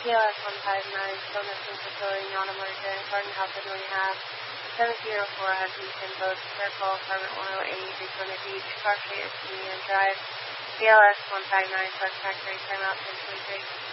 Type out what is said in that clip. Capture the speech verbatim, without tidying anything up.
P L S one five nine, still missing facility, non-emergent, Garden Health and Rehab, seventeen oh four Hutchinson, Boat Circle, apartment one oh eight, Daytona Beach, Car Street, Union Drive, P L S one five nine, Suspect, timeout, ten twenty-three.